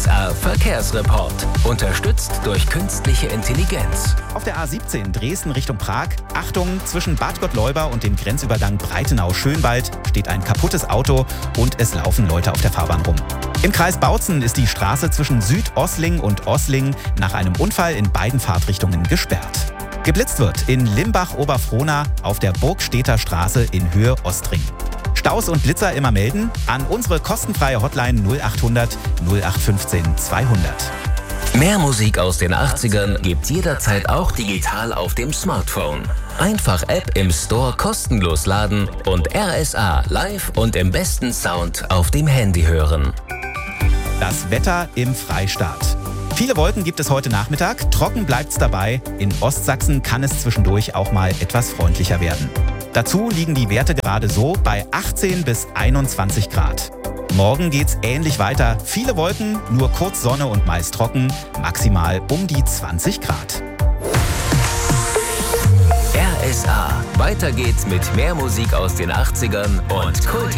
RSA Verkehrsreport. Unterstützt durch künstliche Intelligenz. Auf der A17 Dresden Richtung Prag. Achtung, zwischen Bad Gottleuba und dem Grenzübergang Breitenau-Schönwald steht ein kaputtes Auto und es laufen Leute auf der Fahrbahn rum. Im Kreis Bautzen ist die Straße zwischen Südosling und Osling nach einem Unfall in beiden Fahrtrichtungen gesperrt. Geblitzt wird in Limbach-Oberfrohna auf der Burgstädter Straße in Höhe Ostring. Staus und Blitzer immer melden an unsere kostenfreie Hotline 0800 0815 200. Mehr Musik aus den 80ern gibt's jederzeit auch digital auf dem Smartphone. Einfach App im Store kostenlos laden und RSA live und im besten Sound auf dem Handy hören. Das Wetter im Freistaat. Viele Wolken gibt es heute Nachmittag, trocken bleibt's dabei. In Ostsachsen kann es zwischendurch auch mal etwas freundlicher werden. Dazu liegen die Werte gerade so bei 18 bis 21 Grad. Morgen geht's ähnlich weiter. Viele Wolken, nur kurz Sonne und meist trocken, maximal um die 20 Grad. RSA. Weiter geht's mit mehr Musik aus den 80ern und Kult.